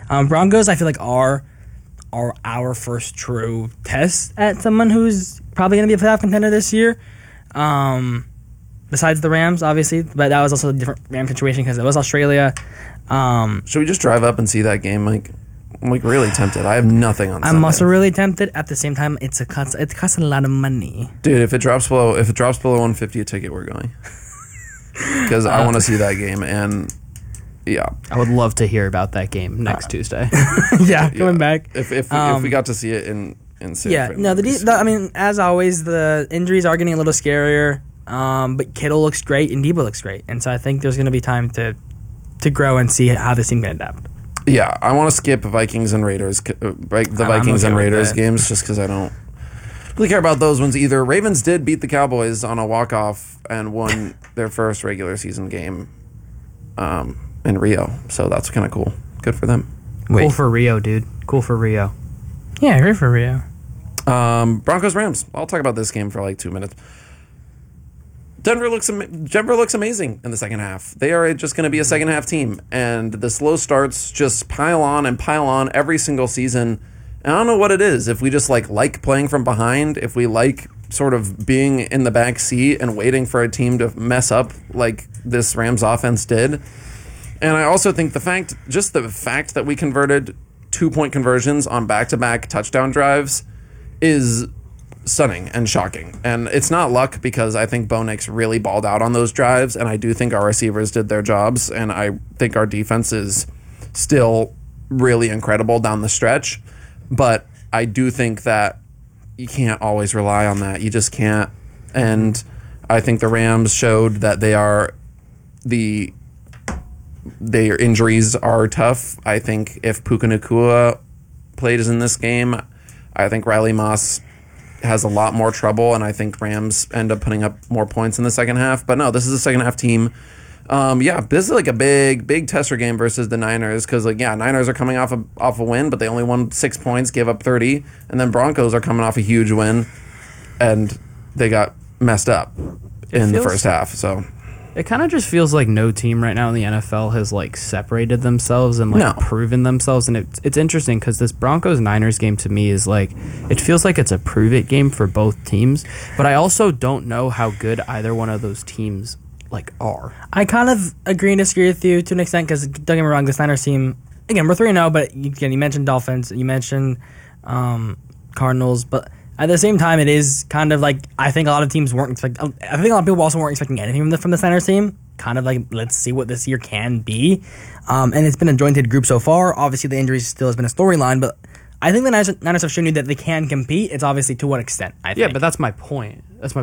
Broncos, I feel like are our first true test at someone who's probably going to be a playoff contender this year. Besides the Rams, obviously, but that was also a different Ram situation because it was Australia. Should we just drive up and see that game, Mike? I'm really tempted. I have nothing on Sunday. I'm also really tempted. At the same time, it costs a lot of money. Dude, if it drops below 150 a ticket, we're going. Because I want to see that game, and yeah, I would love to hear about that game next Tuesday. Coming back. If we got to see it in San Fran, I mean, as always, the injuries are getting a little scarier. But Kittle looks great and Debo looks great, and so I think there's going to be time to grow and see how this team can adapt. Yeah, I want to skip Vikings and Raiders, Vikings and Raiders games, just because I don't really care about those ones either. Ravens did beat the Cowboys on a walk-off and won their first regular season game in Rio, so that's kind of cool. Good for them. Cool for Rio, dude. Cool for Rio. Yeah, great for Rio. Broncos Rams. I'll talk about this game for 2 minutes. Denver looks amazing in the second half. They are just going to be a second half team, and the slow starts just pile on every single season. And I don't know what it is. If we just like playing from behind, if we like sort of being in the back seat and waiting for a team to mess up like this Rams offense did. And I also think the fact that we converted 2-point conversions on back-to-back touchdown drives is stunning and shocking. And it's not luck, because I think Bo Nix really balled out on those drives, and I do think our receivers did their jobs, and I think our defense is still really incredible down the stretch. But I do think that you can't always rely on that. You just can't. And I think the Rams showed that their injuries are tough. I think if Puka Nacua plays in this game, I think Riley Moss has a lot more trouble, and I think Rams end up putting up more points in the second half. But no, this is a second half team. This is a big tester game versus the Niners, because Niners are coming off a win, but they only won 6 points, gave up 30, and then Broncos are coming off a huge win, and they got messed up in the first half. So it kind of just feels like no team right now in the NFL has separated themselves and proven themselves, and it's interesting because this Broncos-Niners game to me is it feels like it's a prove it game for both teams, but I also don't know how good either one of those teams are. I kind of agree and disagree with you to an extent, because don't get me wrong, this Niners team, again, we're 3-0, but you mentioned Dolphins, you mentioned Cardinals, but at the same time, it is kind of I think a lot of teams weren't expecting. I think a lot of people also weren't expecting anything from the Niners team. Kind of let's see what this year can be. And it's been a jointed group so far. Obviously, the injuries still has been a storyline, but I think the Niners have shown you that they can compete. It's obviously to what extent, I think. Yeah, but that's my point.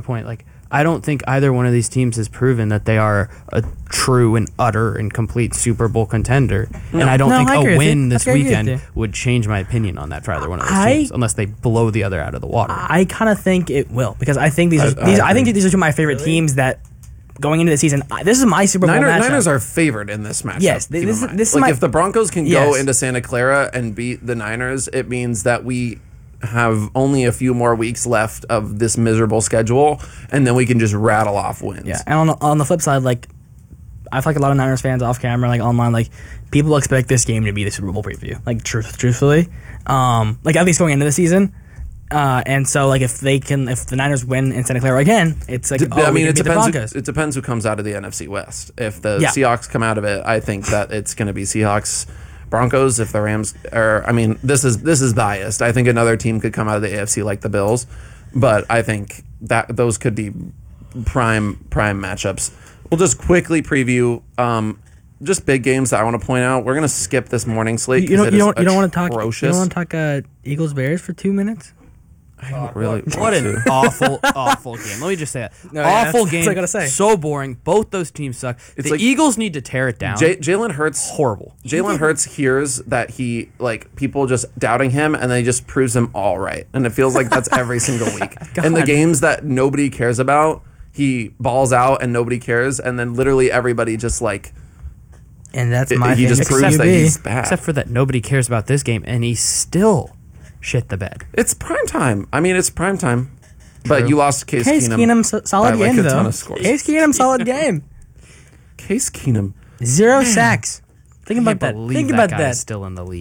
I don't think either one of these teams has proven that they are a true and utter and complete Super Bowl contender. No. And I don't think a win this weekend would change my opinion on that for either one of those teams, unless they blow the other out of the water. I kind of think it will, because I think these are two of my favorite teams that going into the season. This is my Super Bowl matchup. Niners are favored in this matchup. Yes, this is if the Broncos can go into Santa Clara and beat the Niners, it means that we have only a few more weeks left of this miserable schedule, and then we can just rattle off wins. Yeah, and on the flip side, I feel like a lot of Niners fans off camera, online, people expect this game to be the Super Bowl preview. Truthfully, at least going into the season. And so, if the Niners win in Santa Clara again, it's it depends. It depends who comes out of the NFC West. If the Seahawks come out of it, I think that it's going to be Seahawks. Broncos. If the Rams are, this is biased. I think another team could come out of the AFC like the Bills, but I think that those could be prime matchups. We'll just quickly preview just big games that I want to point out. We're gonna skip this morning slate. You don't want to talk Eagles Bears for 2 minutes. What an awful game. Let me just say it. Awful game. That's what I gotta say. So boring. Both those teams suck. The Eagles need to tear it down. Jalen Hurts. Horrible. Jalen Hurts hears that he, people just doubting him, and then he just proves them all right. And it feels like that's every single week. In the games that nobody cares about, he balls out and nobody cares, and then literally everybody just and that's he just proves that he's bad. Except for that nobody cares about this game, and he still shit the bed. It's prime time. It's prime time. True. But you lost Case Keenum. Keenum solid game, though. Case Keenum solid game. Case Keenum. 0 sacks. Think about that. Think about that. Still in the league.